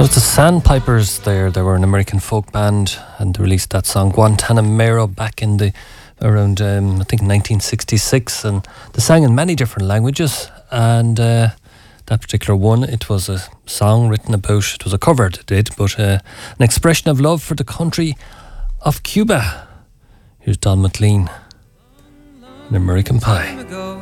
was the Sandpipers there. They were an American folk band and they released that song Guantanamero back in the around I think 1966, and they sang in many different languages. And that particular one, it was a song written about, it was a cover it did, but an expression of love for the country of Cuba. Here's Don McLean, An American Pie.